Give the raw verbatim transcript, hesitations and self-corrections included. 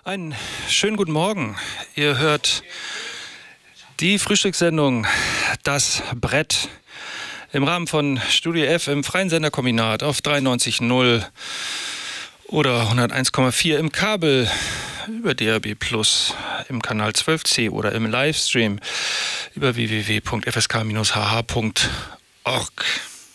Einen schönen guten Morgen. Ihr hört die Frühstückssendung Das Brett im Rahmen von Studio F im freien Senderkombinat auf dreiundneunzig Komma null oder hunderteins Komma vier im Kabel über D A B plus im Kanal zwölf C oder im Livestream über w w w punkt f s k dash h h punkt org.